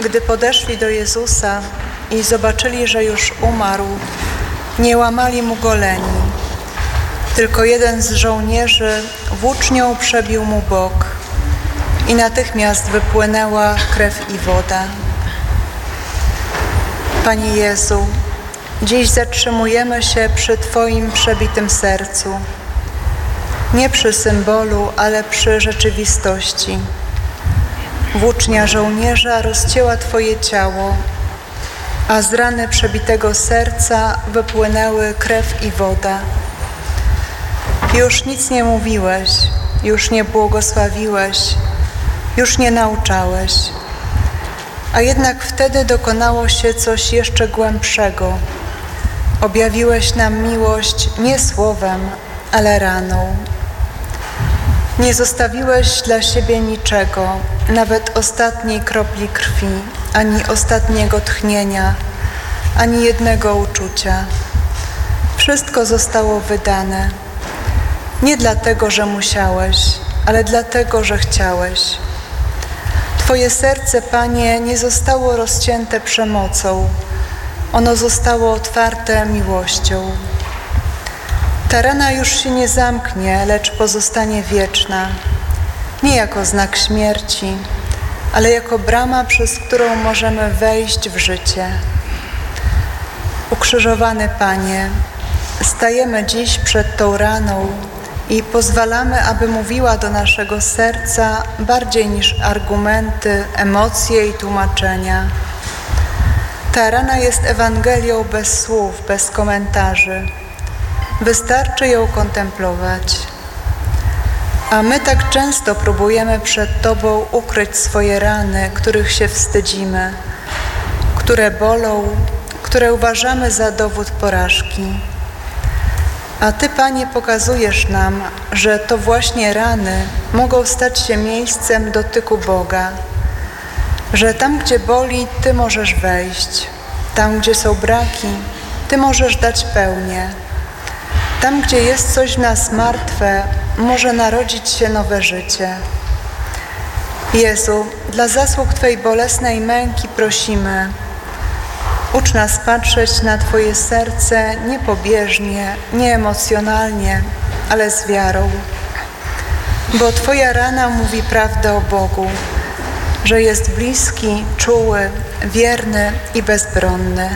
gdy podeszli do Jezusa i zobaczyli, że już umarł, nie łamali mu goleni. Tylko jeden z żołnierzy włócznią przebił mu bok i natychmiast wypłynęła krew i woda. Panie Jezu, dziś zatrzymujemy się przy Twoim przebitym sercu. Nie przy symbolu, ale przy rzeczywistości. Włócznia żołnierza rozcięła Twoje ciało, a z rany przebitego serca wypłynęły krew i woda. Już nic nie mówiłeś, już nie błogosławiłeś, już nie nauczałeś. A jednak wtedy dokonało się coś jeszcze głębszego. Objawiłeś nam miłość nie słowem, ale raną. Nie zostawiłeś dla siebie niczego, nawet ostatniej kropli krwi, ani ostatniego tchnienia, ani jednego uczucia. Wszystko zostało wydane. Nie dlatego, że musiałeś, ale dlatego, że chciałeś. Twoje serce, Panie, nie zostało rozcięte przemocą. Ono zostało otwarte miłością. Ta rana już się nie zamknie, lecz pozostanie wieczna. Nie jako znak śmierci, ale jako brama, przez którą możemy wejść w życie. Ukrzyżowany Panie, stajemy dziś przed tą raną i pozwalamy, aby mówiła do naszego serca bardziej niż argumenty, emocje i tłumaczenia. Ta rana jest Ewangelią bez słów, bez komentarzy. Wystarczy ją kontemplować. A my tak często próbujemy przed Tobą ukryć swoje rany, których się wstydzimy, które bolą, które uważamy za dowód porażki. A Ty, Panie, pokazujesz nam, że to właśnie rany mogą stać się miejscem dotyku Boga, że tam, gdzie boli, Ty możesz wejść, tam, gdzie są braki, Ty możesz dać pełnię. Tam, gdzie jest coś w nas martwe, może narodzić się nowe życie. Jezu, dla zasług Twojej bolesnej męki prosimy, ucz nas patrzeć na Twoje serce nie pobieżnie, nie emocjonalnie, ale z wiarą. Bo Twoja rana mówi prawdę o Bogu, że jest bliski, czuły, wierny i bezbronny.